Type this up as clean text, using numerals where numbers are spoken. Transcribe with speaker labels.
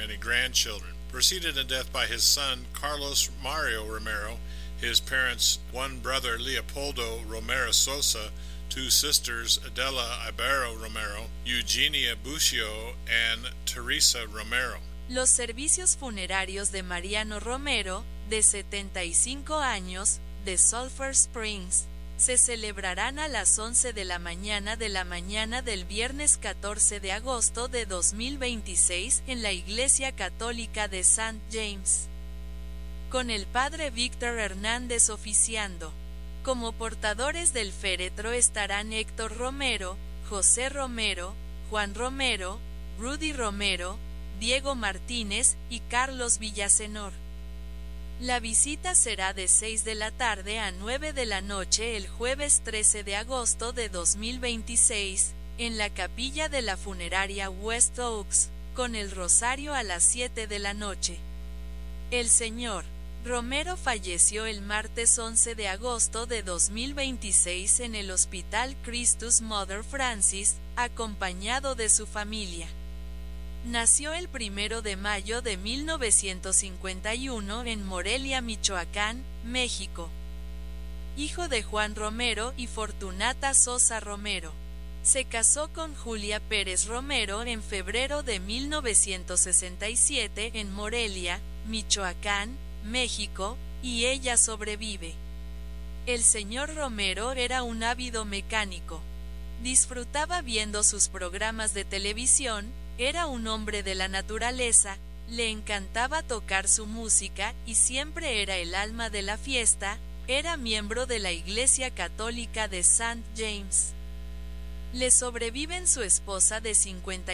Speaker 1: many grandchildren. Preceded in death by his son Carlos Mario Romero, his parents, one brother Leopoldo Romero Sosa, two sisters Adela Ibero Romero, Eugenia Buccio, and Teresa Romero.
Speaker 2: Los servicios funerarios de Mariano Romero, de 75 años, de Sulphur Springs, se celebrarán a las 11 de la mañana del viernes 14 de agosto de 2026 en la Iglesia Católica de St. James, con el padre Víctor Hernández oficiando. Como portadores del féretro estarán Héctor Romero, José Romero, Juan Romero, Rudy Romero, Diego Martínez y Carlos Villasenor. La visita será de 6 de la tarde a 9 de la noche el jueves 13 de agosto de 2026, en la capilla de la funeraria West Oaks, con el rosario a las 7 de la noche. El señor Romero falleció el martes 11 de agosto de 2026 en el Hospital Christus Mother Francis, acompañado de su familia. Nació el 1 de mayo de 1951 en Morelia, Michoacán, México. Hijo de Juan Romero y Fortunata Sosa Romero. Se casó con Julia Pérez Romero en febrero de 1967 en Morelia, Michoacán, México, y ella sobrevive. El señor Romero era un ávido mecánico. Disfrutaba viendo sus programas de televisión, era un hombre de la naturaleza, le encantaba tocar su música y siempre era el alma de la fiesta, era miembro de la Iglesia Católica de St. James. Le sobreviven su esposa de 50